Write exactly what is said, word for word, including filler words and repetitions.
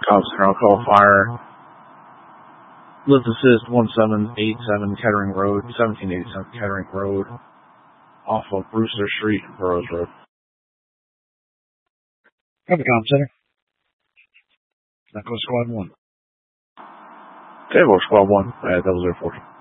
Cops Call call fire. Lift assist one seven eight seven Kettering Road, seventeen eighty-seven Kettering Road, off of Brewster Street, Burroughs Road. Copy, Comm Center. Echo Squad one. Okay, Squad one, uh, double zero four.